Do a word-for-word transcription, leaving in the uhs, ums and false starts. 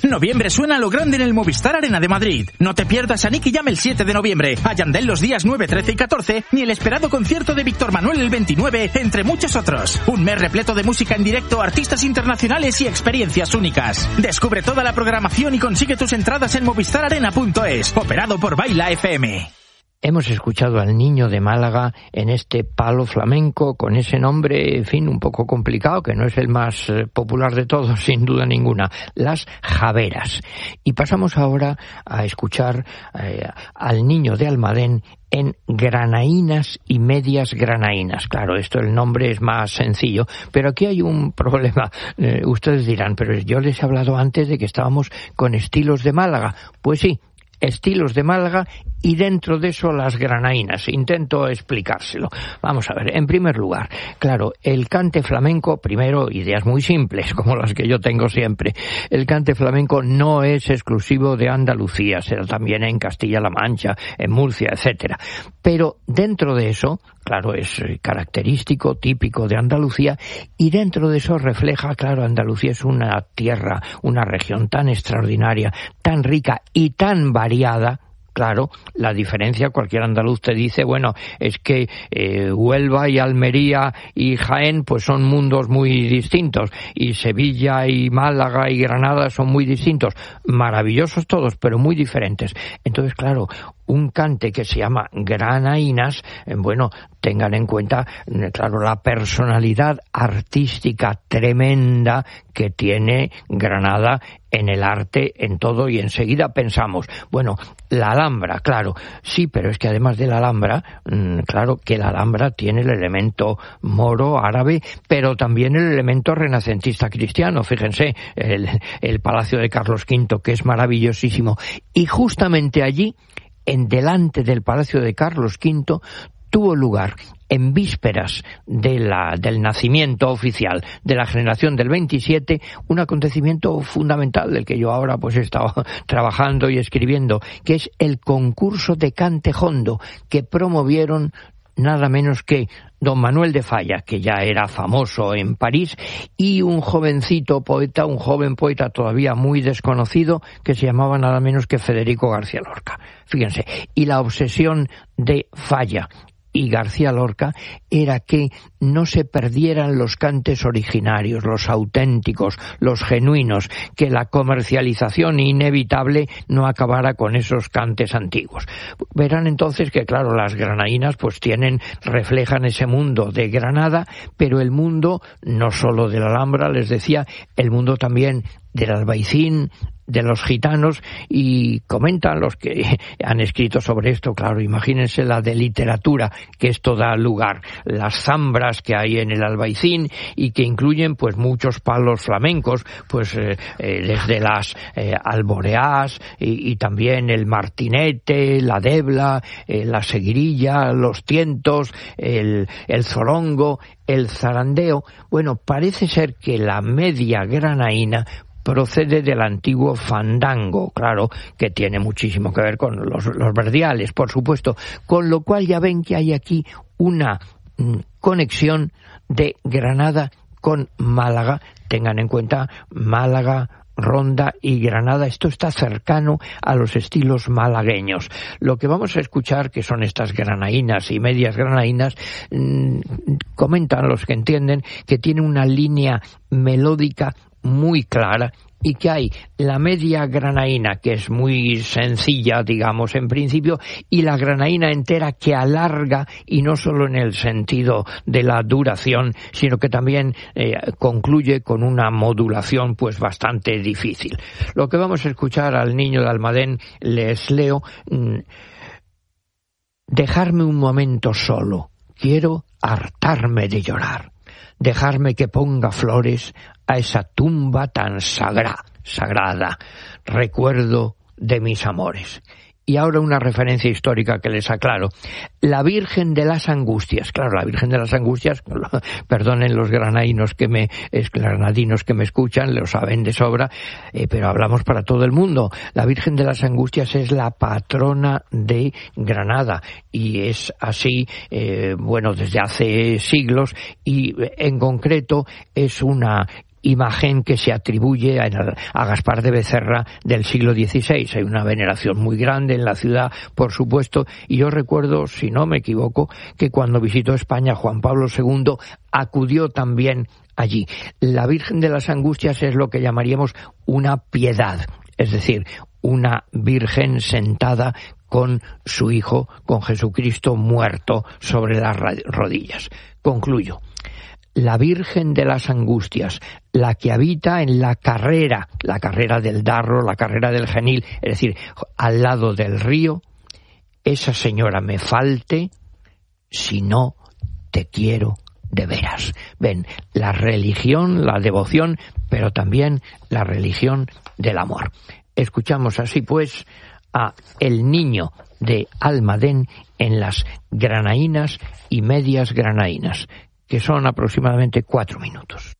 Noviembre suena a lo grande en el Movistar Arena de Madrid. No te pierdas a Nicky Jam el siete de noviembre, a Yandel los días nueve, trece y catorce, ni el esperado concierto de Víctor Manuel el veintinueve, entre muchos otros. Un mes repleto de música en directo, artistas internacionales y experiencias únicas. Descubre toda la programación y consigue tus entradas en movistar arena punto es, operado por Baila F M. Hemos escuchado al Niño de Málaga en este palo flamenco con ese nombre, en fin, un poco complicado, que no es el más eh, popular de todos, sin duda ninguna, Las Javeras. Y pasamos ahora a escuchar eh, al Niño de Almadén en Granaínas y Medias Granaínas. Claro, esto el nombre es más sencillo, pero aquí hay un problema. Eh, ustedes dirán, pero yo les he hablado antes de que estábamos con estilos de Málaga. Pues sí, estilos de Málaga y dentro de eso las granaínas. Intento explicárselo. Vamos a ver, en primer lugar, claro, el cante flamenco, primero, ideas muy simples, como las que yo tengo siempre. El cante flamenco no es exclusivo de Andalucía, será también en Castilla-La Mancha, en Murcia, etcétera. Pero dentro de eso, claro, es característico, típico de Andalucía, y dentro de eso refleja, claro, Andalucía es una tierra, una región tan extraordinaria, tan rica y tan variada. Claro, la diferencia, cualquier andaluz te dice, bueno, es que eh, Huelva y Almería y Jaén pues son mundos muy distintos, y Sevilla y Málaga y Granada son muy distintos, maravillosos todos, pero muy diferentes. Entonces, claro, un cante que se llama Granaínas, eh, bueno, tengan en cuenta, eh, claro, la personalidad artística tremenda que tiene Granada en el arte, en todo, y enseguida pensamos, bueno, la Alhambra, claro, sí, pero es que además de la Alhambra, mmm, claro que la Alhambra tiene el elemento moro, árabe, pero también el elemento renacentista cristiano. Fíjense, el, el Palacio de Carlos quinto, que es maravillosísimo, y justamente allí, en delante del Palacio de Carlos quinto, tuvo lugar en vísperas de la, del nacimiento oficial de la generación del veintisiete, un acontecimiento fundamental del que yo ahora pues he estado trabajando y escribiendo, que es el concurso de cante jondo que promovieron nada menos que don Manuel de Falla, que ya era famoso en París, y un jovencito poeta, un joven poeta todavía muy desconocido, que se llamaba nada menos que Federico García Lorca. Fíjense, y la obsesión de Falla y García Lorca era que no se perdieran los cantes originarios, los auténticos, los genuinos, que la comercialización inevitable no acabara con esos cantes antiguos. Verán entonces que, claro, las granaínas pues tienen, reflejan ese mundo de Granada, pero el mundo no solo de la Alhambra, les decía, el mundo también del Albaicín, de los gitanos, y comentan los que han escrito sobre esto, claro, imagínense la de literatura que esto da lugar, las zambras que hay en el Albaicín y que incluyen pues muchos palos flamencos, pues eh, eh, desde las eh, alboreás y, y también el martinete, la debla, eh, la seguirilla, los tientos, el, el zorongo, el zarandeo. Bueno, parece ser que la media granaína procede del antiguo fandango, claro, que tiene muchísimo que ver con los, los verdiales, por supuesto, con lo cual ya ven que hay aquí una mm, conexión de Granada con Málaga. Tengan en cuenta Málaga, Ronda y Granada, esto está cercano a los estilos malagueños. Lo que vamos a escuchar, que son estas granaínas y medias granaínas, mmm, comentan los que entienden que tiene una línea melódica muy clara, y que hay la media granaína, que es muy sencilla, digamos, en principio, y la granaína entera, que alarga, y no solo en el sentido de la duración, sino que también eh, concluye con una modulación pues bastante difícil. Lo que vamos a escuchar al Niño de Almadén, les leo: dejarme un momento solo, quiero hartarme de llorar, dejarme que ponga flores a esa tumba tan sagra, sagrada, recuerdo de mis amores. Y ahora una referencia histórica que les aclaro. La Virgen de las Angustias. Claro, la Virgen de las Angustias, perdonen los granadinos que me, es, granadinos que me escuchan, lo saben de sobra, eh, pero hablamos para todo el mundo. La Virgen de las Angustias es la patrona de Granada, y es así, eh, bueno, desde hace siglos, y en concreto es una imagen que se atribuye a, a Gaspar de Becerra del siglo dieciséis. Hay una veneración muy grande en la ciudad, por supuesto, y yo recuerdo, si no me equivoco, que cuando visitó España Juan Pablo segundo acudió también allí. La Virgen de las Angustias es lo que llamaríamos una piedad, es decir, una Virgen sentada con su Hijo, con Jesucristo muerto sobre las rodillas. Concluyo. La Virgen de las Angustias, la que habita en la carrera, la carrera del Darro, la carrera del Genil, es decir, al lado del río, esa señora me falte si no te quiero de veras. Ven, la religión, la devoción, pero también la religión del amor. Escuchamos así pues a El Niño de Almadén en las granaínas y medias granaínas, que son aproximadamente cuatro minutos.